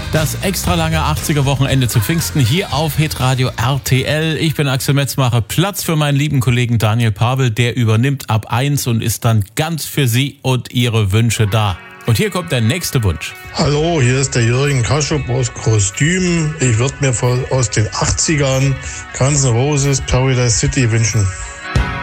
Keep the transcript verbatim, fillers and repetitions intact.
Das extra lange achtziger-Wochenende zu Pfingsten hier auf Hitradio R T L. Ich bin Axel Metz, mache Platz für meinen lieben Kollegen Daniel Pavel. Der übernimmt ab eins und ist dann ganz für Sie und Ihre Wünsche da. Und hier kommt der nächste Wunsch. Hallo, hier ist der Jürgen Kaschup aus Kostüm. Ich würde mir aus den achtzigern Guns N' Roses Paradise City wünschen.